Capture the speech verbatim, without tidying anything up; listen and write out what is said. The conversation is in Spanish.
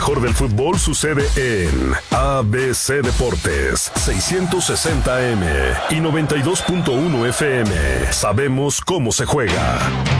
mejor del fútbol sucede en A B C Deportes, seiscientos sesenta A M y noventa y dos punto uno F M. Sabemos cómo se juega.